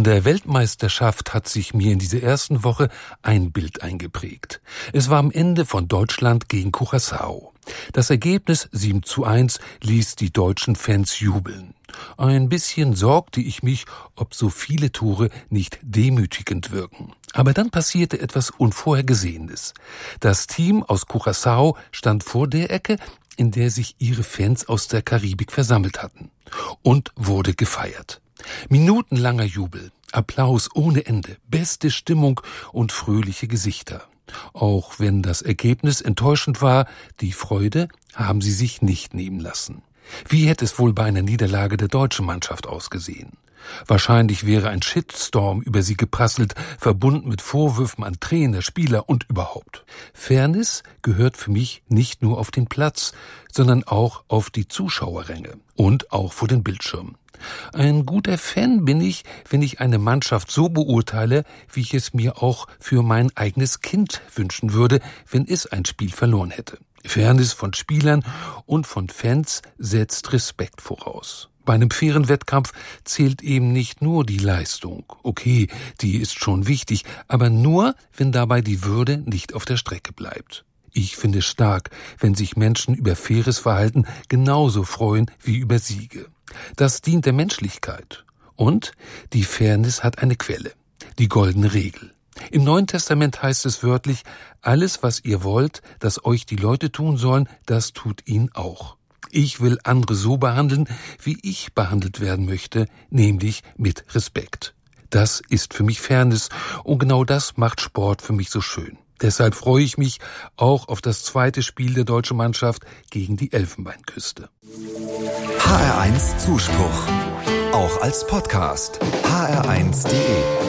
der Weltmeisterschaft hat sich mir in dieser ersten Woche ein Bild eingeprägt. Es war am Ende von Deutschland gegen Curaçao. Das Ergebnis 7:1 ließ die deutschen Fans jubeln. Ein bisschen sorgte ich mich, ob so viele Tore nicht demütigend wirken. Aber dann passierte etwas Unvorhergesehenes. Das Team aus Curaçao stand vor der Ecke, in der sich ihre Fans aus der Karibik versammelt hatten, und wurde gefeiert. Minutenlanger Jubel, Applaus ohne Ende, beste Stimmung und fröhliche Gesichter. Auch wenn das Ergebnis enttäuschend war, die Freude haben sie sich nicht nehmen lassen. Wie hätte es wohl bei einer Niederlage der deutschen Mannschaft ausgesehen? Wahrscheinlich wäre ein Shitstorm über sie geprasselt, verbunden mit Vorwürfen an Trainer, Spieler und überhaupt. Fairness gehört für mich nicht nur auf den Platz, sondern auch auf die Zuschauerränge und auch vor den Bildschirmen. Ein guter Fan bin ich, wenn ich eine Mannschaft so beurteile, wie ich es mir auch für mein eigenes Kind wünschen würde, wenn es ein Spiel verloren hätte. Fairness von Spielern und von Fans setzt Respekt voraus. Bei einem fairen Wettkampf zählt eben nicht nur die Leistung. Okay, die ist schon wichtig, aber nur, wenn dabei die Würde nicht auf der Strecke bleibt. Ich finde es stark, wenn sich Menschen über faires Verhalten genauso freuen wie über Siege. Das dient der Menschlichkeit. Und die Fairness hat eine Quelle, die goldene Regel. Im Neuen Testament heißt es wörtlich: Alles, was ihr wollt, dass euch die Leute tun sollen, das tut ihnen auch. Ich will andere so behandeln, wie ich behandelt werden möchte, nämlich mit Respekt. Das ist für mich Fairness, und genau das macht Sport für mich so schön. Deshalb freue ich mich auch auf das zweite Spiel der deutschen Mannschaft gegen die Elfenbeinküste. HR1 Zuspruch, auch als Podcast. hr1.de